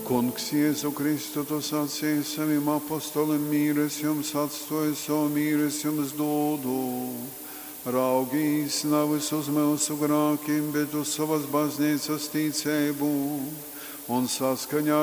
Kungs Jēzu Kristu, tu sacīji saviem apostoliem, mīru es jums atstoju, savu mīru es jums dodu. Raugīs nevis uz mūsu grākiem, bet uz savas baznīcas ticību un saskaņā